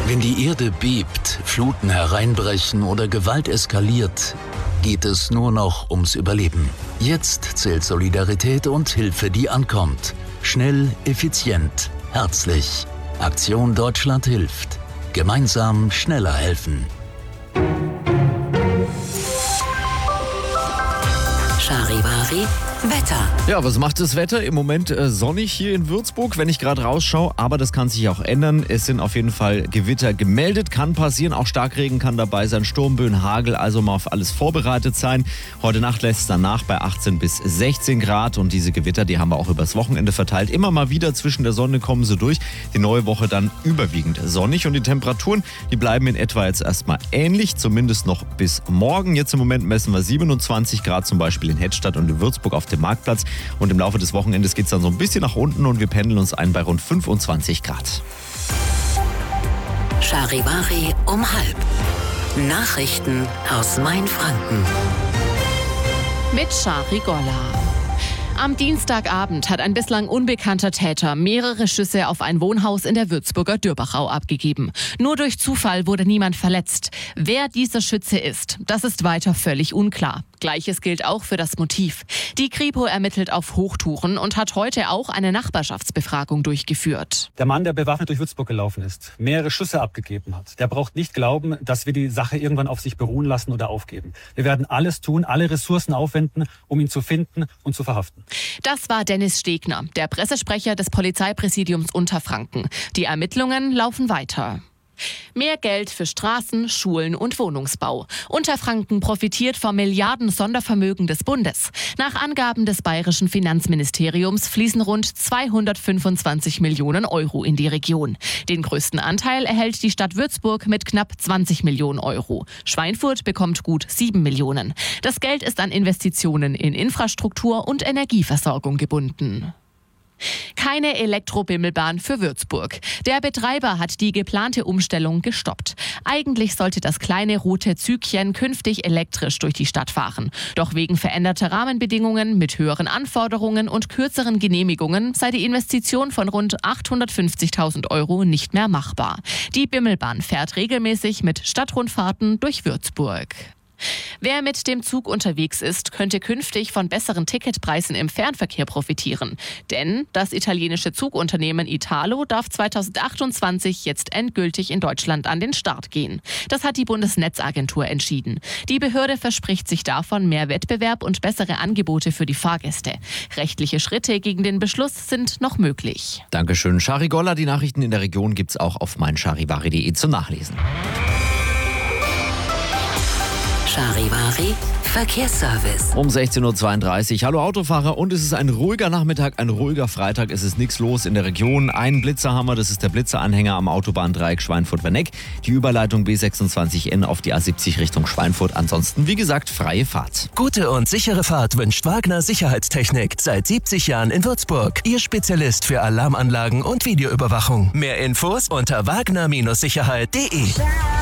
Wenn die Erde bebt, Fluten hereinbrechen oder Gewalt eskaliert, geht es nur noch ums Überleben. Jetzt zählt Solidarität und Hilfe, die ankommt. Schnell, effizient, herzlich. Aktion Deutschland hilft. Gemeinsam schneller helfen. Charivari Wetter. Ja, was macht das Wetter? Im Moment sonnig hier in Würzburg, wenn ich gerade rausschaue. Aber das kann sich auch ändern. Es sind auf jeden Fall Gewitter gemeldet. Kann passieren. Auch Starkregen kann dabei sein. Sturmböen, Hagel. Also mal auf alles vorbereitet sein. Heute Nacht lässt es danach bei 18 bis 16 Grad. Und diese Gewitter, die haben wir auch übers Wochenende verteilt. Immer mal wieder zwischen der Sonne kommen sie durch. Die neue Woche dann überwiegend sonnig. Und die Temperaturen, die bleiben in etwa jetzt erstmal ähnlich. Zumindest noch bis morgen. Jetzt im Moment messen wir 27 Grad zum Beispiel in Hettstadt und in Würzburg auf dem Marktplatz. Und im Laufe des Wochenendes geht es dann so ein bisschen nach unten und wir pendeln uns ein bei rund 25 Grad. Charivari um 12. Nachrichten aus Mainfranken. Mit Shari Golla. Am Dienstagabend hat ein bislang unbekannter Täter mehrere Schüsse auf ein Wohnhaus in der Würzburger Dürbachau abgegeben. Nur durch Zufall wurde niemand verletzt. Wer dieser Schütze ist, das ist weiter völlig unklar. Gleiches gilt auch für das Motiv. Die Kripo ermittelt auf Hochtouren und hat heute auch eine Nachbarschaftsbefragung durchgeführt. Der Mann, der bewaffnet durch Würzburg gelaufen ist, mehrere Schüsse abgegeben hat, der braucht nicht glauben, dass wir die Sache irgendwann auf sich beruhen lassen oder aufgeben. Wir werden alles tun, alle Ressourcen aufwenden, um ihn zu finden und zu verhaften. Das war Dennis Stegner, der Pressesprecher des Polizeipräsidiums Unterfranken. Die Ermittlungen laufen weiter. Mehr Geld für Straßen, Schulen und Wohnungsbau. Unterfranken profitiert vom Milliarden-Sondervermögen des Bundes. Nach Angaben des bayerischen Finanzministeriums fließen rund 225 Millionen Euro in die Region. Den größten Anteil erhält die Stadt Würzburg mit knapp 20 Millionen Euro. Schweinfurt bekommt gut 7 Millionen. Das Geld ist an Investitionen in Infrastruktur und Energieversorgung gebunden. Keine Elektrobimmelbahn für Würzburg. Der Betreiber hat die geplante Umstellung gestoppt. Eigentlich sollte das kleine rote Zügchen künftig elektrisch durch die Stadt fahren. Doch wegen veränderter Rahmenbedingungen mit höheren Anforderungen und kürzeren Genehmigungen sei die Investition von rund 850.000 Euro nicht mehr machbar. Die Bimmelbahn fährt regelmäßig mit Stadtrundfahrten durch Würzburg. Wer mit dem Zug unterwegs ist, könnte künftig von besseren Ticketpreisen im Fernverkehr profitieren. Denn das italienische Zugunternehmen Italo darf 2028 jetzt endgültig in Deutschland an den Start gehen. Das hat die Bundesnetzagentur entschieden. Die Behörde verspricht sich davon mehr Wettbewerb und bessere Angebote für die Fahrgäste. Rechtliche Schritte gegen den Beschluss sind noch möglich. Dankeschön, Shari Golla. Die Nachrichten in der Region gibt's auch auf meincharivari.de zum Nachlesen. Charivari Verkehrsservice. Um 16.32 Uhr. Hallo Autofahrer, und es ist ein ruhiger Nachmittag, ein ruhiger Freitag. Es ist nichts los in der Region. Einen Blitzer haben wir, das ist der Blitzeranhänger am Autobahndreieck Schweinfurt-Werneck. Die Überleitung B26N auf die A70 Richtung Schweinfurt. Ansonsten, wie gesagt, freie Fahrt. Gute und sichere Fahrt wünscht Wagner Sicherheitstechnik. Seit 70 Jahren in Würzburg. Ihr Spezialist für Alarmanlagen und Videoüberwachung. Mehr Infos unter wagner-sicherheit.de.